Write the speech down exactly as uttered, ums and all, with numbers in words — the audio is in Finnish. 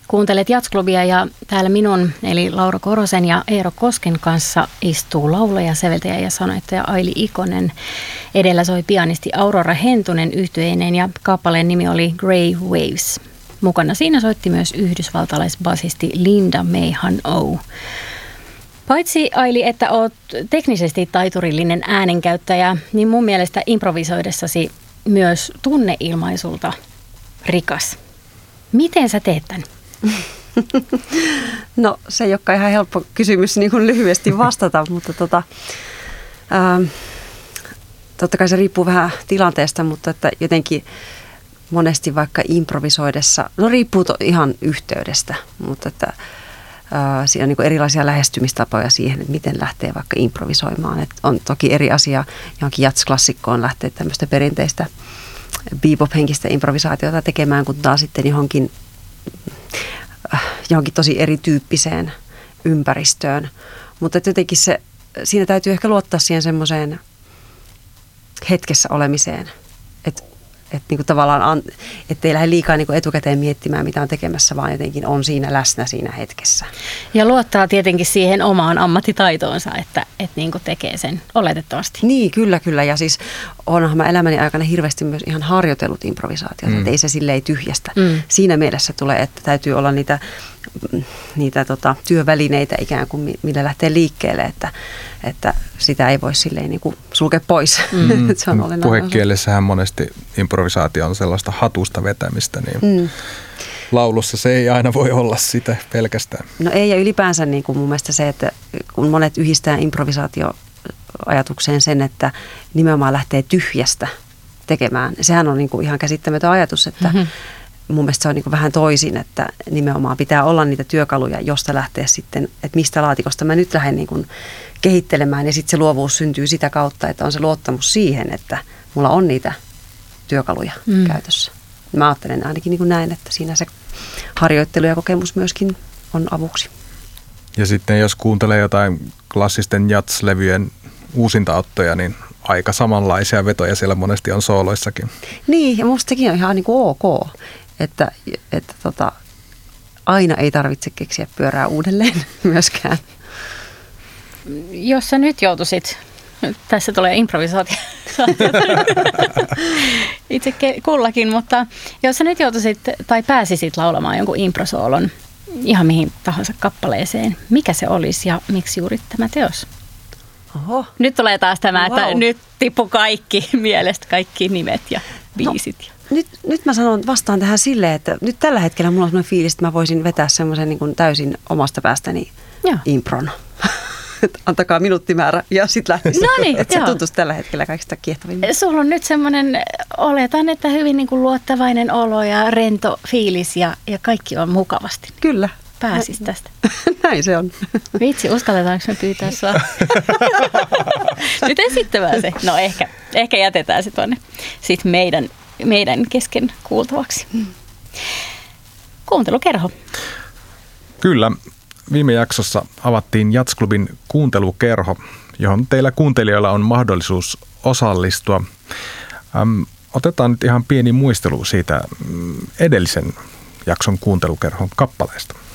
Kuuntelet Jazzklubia ja täällä minun eli Laura Korosen ja Eero Kosken kanssa istuu laulaja, säveltäjä ja sanoittaja Aili Ikonen. Edellä soi pianisti Aurora Hentunen yhtyeineen ja kappaleen nimi oli Grey Waves. Mukana siinä soitti myös yhdysvaltalaisbasisti Linda May Hanoe. Paitsi Aili, että oot teknisesti taiturillinen äänenkäyttäjä, niin mun mielestä improvisoidessasi myös tunneilmaisulta rikas. Miten sä teet tämän? No se ei olekaan ihan helppo kysymys niin kuin lyhyesti vastata, mutta tota, ää, totta kai se riippuu vähän tilanteesta, mutta että jotenkin monesti vaikka improvisoidessa, no riippuu to, ihan yhteydestä, mutta että ää, siinä on niin kuin erilaisia lähestymistapoja siihen, että miten lähtee vaikka improvisoimaan. Et on toki eri asia johonkin jazz-klassikkoon lähteä tämmöistä perinteistä bebop-henkistä improvisaatiota tekemään, kun taas sitten johonkin johonkin tosi erityyppiseen ympäristöön. Mutta jotenkin se, siinä täytyy ehkä luottaa siihen semmoiseen hetkessä olemiseen, että et niinku tavallaan, ettei lähde liikaa niinku etukäteen miettimään, mitä on tekemässä, vaan jotenkin on siinä läsnä siinä hetkessä. Ja luottaa tietenkin siihen omaan ammattitaitoonsa, että et niinku tekee sen oletettavasti. Niin, kyllä, kyllä. Ja siis onhan mä elämäni aikana hirveästi myös ihan harjoitellut improvisaatiota, mm. että ei se silleen tyhjästä. Mm. Siinä mielessä tulee, että täytyy olla niitä, niitä tota, työvälineitä ikään kuin, millä lähtee liikkeelle, että, että sitä ei voi silleen niin kuin sulkea pois. Mm. Se on olennainen. Puhekielessähän monesti improvisaatio on sellaista hatusta vetämistä, niin mm. laulussa se ei aina voi olla sitä pelkästään. No ei, ja ylipäänsä niin kuin mun mielestä se, että kun monet yhdistää improvisaatioajatukseen sen, että nimenomaan lähtee tyhjästä tekemään. Sehän on niin kuin ihan käsittämätön ajatus, että mm-hmm. mun mielestä se on niin kuin vähän toisin, että nimenomaan pitää olla niitä työkaluja, josta lähtee sitten, että mistä laatikosta mä nyt lähden niin kuin kehittelemään. Ja sitten se luovuus syntyy sitä kautta, että on se luottamus siihen, että mulla on niitä työkaluja mm. käytössä. Mä ajattelen ainakin niin kuin näin, että siinä se harjoittelu ja kokemus myöskin on avuksi. Ja sitten jos kuuntelee jotain klassisten jazz-levyjen uusintaottoja, niin aika samanlaisia vetoja siellä monesti on sooloissakin. Niin, ja musta sekin on ihan niin kuin ok, että, että tota, aina ei tarvitse keksiä pyörää uudelleen myöskään. Jos sä nyt joutuisit, tässä tulee improvisaatio itse kullakin, mutta jos sä nyt joutuisit tai pääsisit laulamaan jonkun improsoolon ihan mihin tahansa kappaleeseen, mikä se olisi ja miksi juuri tämä teos? Oho. Nyt tulee taas tämä, wow. että nyt tippu kaikki mielestä, kaikki nimet ja biisit. No, nyt, nyt mä sanon vastaan tähän silleen, että nyt tällä hetkellä mulla on sellainen fiilis, että mä voisin vetää semmoisen niin kuin täysin omasta päästäni Joo. impron. Antakaa minuuttimäärä ja sitten lähtisi. No niin, että se tuntuisi tällä hetkellä kaikista kiehtovimmin. Sulla on nyt semmoinen, oletan, että hyvin niin kuin luottavainen olo ja rento fiilis ja, ja kaikki on mukavasti. Kyllä. Pääsis tästä. Näin se on. Vitsi, uskalletaanko me pyytää sua? Nyt esittämään se. No ehkä, ehkä jätetään se tuonne sit meidän, meidän kesken kuultavaksi. Kuuntelukerho. Kyllä. Viime jaksossa avattiin Jazzklubin kuuntelukerho, johon teillä kuuntelijoilla on mahdollisuus osallistua. Ähm, otetaan nyt ihan pieni muistelu siitä edellisen jakson kuuntelukerhon kappaleesta.